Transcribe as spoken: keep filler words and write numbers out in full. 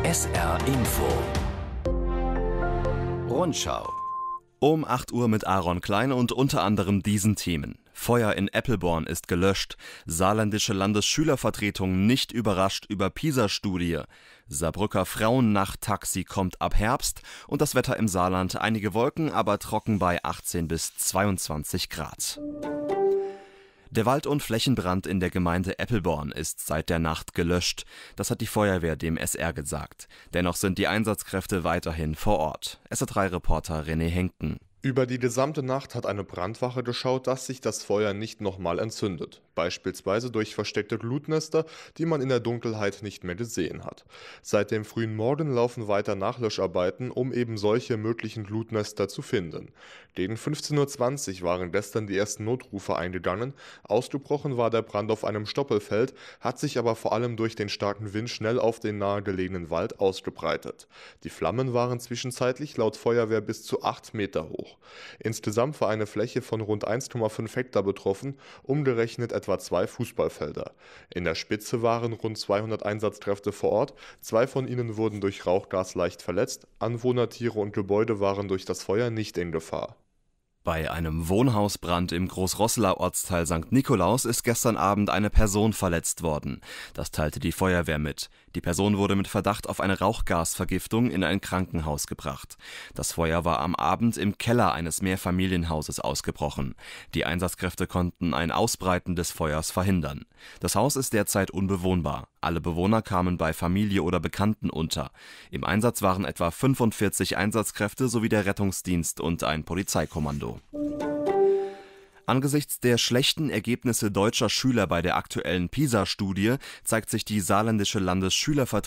S R Info Rundschau. Um acht Uhr mit Aaron Klein und unter anderem diesen Themen. Feuer in Eppelborn ist gelöscht. Saarländische Landesschülervertretung nicht überrascht über PISA-Studie. Saarbrücker Frauennacht-Taxi kommt ab Herbst. Und das Wetter im Saarland: einige Wolken, aber trocken bei achtzehn bis zweiundzwanzig Grad. Der Wald- und Flächenbrand in der Gemeinde Eppelborn ist seit der Nacht gelöscht. Das hat die Feuerwehr dem S R gesagt. Dennoch sind die Einsatzkräfte weiterhin vor Ort. S R drei Reporter René Henken. Über die gesamte Nacht hat eine Brandwache geschaut, dass sich das Feuer nicht nochmal entzündet. Beispielsweise durch versteckte Glutnester, die man in der Dunkelheit nicht mehr gesehen hat. Seit dem frühen Morgen laufen weiter Nachlöscharbeiten, um eben solche möglichen Glutnester zu finden. Gegen fünfzehn Uhr zwanzig waren gestern die ersten Notrufe eingegangen. Ausgebrochen war der Brand auf einem Stoppelfeld, hat sich aber vor allem durch den starken Wind schnell auf den nahegelegenen Wald ausgebreitet. Die Flammen waren zwischenzeitlich laut Feuerwehr bis zu acht Meter hoch. Insgesamt war eine Fläche von rund eins Komma fünf Hektar betroffen, umgerechnet etwa zwei Fußballfelder. In der Spitze waren rund zweihundert Einsatzkräfte vor Ort, zwei von ihnen wurden durch Rauchgas leicht verletzt, Anwohner, Tiere und Gebäude waren durch das Feuer nicht in Gefahr. Bei einem Wohnhausbrand im Großrosseler Ortsteil Sankt Nikolaus ist gestern Abend eine Person verletzt worden. Das teilte die Feuerwehr mit. Die Person wurde mit Verdacht auf eine Rauchgasvergiftung in ein Krankenhaus gebracht. Das Feuer war am Abend im Keller eines Mehrfamilienhauses ausgebrochen. Die Einsatzkräfte konnten ein Ausbreiten des Feuers verhindern. Das Haus ist derzeit unbewohnbar. Alle Bewohner kamen bei Familie oder Bekannten unter. Im Einsatz waren etwa fünfundvierzig Einsatzkräfte sowie der Rettungsdienst und ein Polizeikommando. Angesichts der schlechten Ergebnisse deutscher Schüler bei der aktuellen PISA-Studie zeigt sich die saarländische Landesschülervertretung